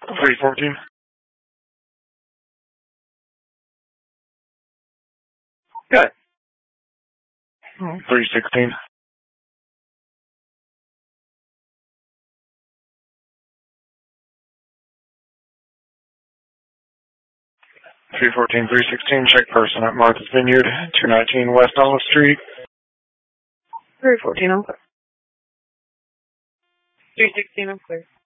314. Good. 316. 314, 316, check person at Martha's Vineyard, 219 West Olive Street. 314, I'm clear. 316, I'm clear.